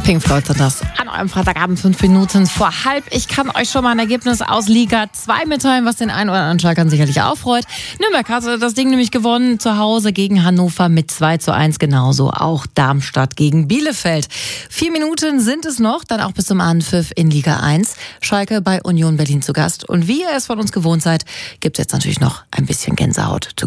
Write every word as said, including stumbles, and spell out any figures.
Pink Floyd sind das. An eurem Freitagabend, fünf Minuten vor halb. Ich kann euch schon mal ein Ergebnis aus Liga zwei mitteilen, was den einen oder anderen Schalkern sicherlich auch freut. Nürnberg hatte das Ding nämlich gewonnen, zu Hause gegen Hannover mit zwei zu eins. Genauso auch Darmstadt gegen Bielefeld. Vier Minuten sind es noch, dann auch bis zum Anpfiff in Liga eins. Schalke bei Union Berlin zu Gast. Und wie ihr es von uns gewohnt seid, gibt es jetzt natürlich noch ein bisschen Gänsehaut zu